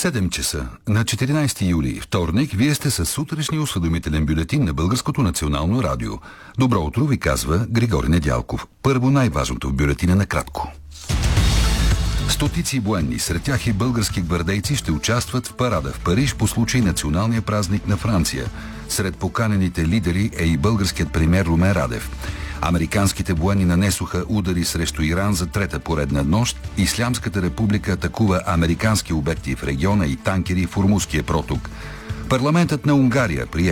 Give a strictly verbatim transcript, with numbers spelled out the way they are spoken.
седем часа на четиринайсети юли, вторник, вие сте със сутрешния осведомителен бюлетин на Българското национално радио. Добро утро ви казва Григори Недялков. Първо най-важното в бюлетина накратко. Стотици военни, сред тях и български гвардейци, ще участват в парада в Париж по случай националния празник на Франция. Сред поканените лидери е и българският премиер Румен Радев. Американските военни нанесоха удари срещу Иран за трета поредна нощ. Ислямската република атакува американски обекти в региона и танкери в Ормузския проток. Парламентът на Унгария прие